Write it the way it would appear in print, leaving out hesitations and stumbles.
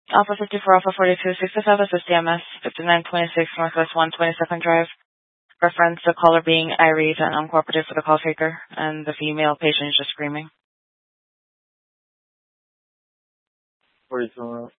Alpha 54, Alpha 42, 65, this is CMS, 5926 Northwest 122nd Drive. Reference the caller being irate and uncooperative for the call taker, and the female patient is just screaming. 42.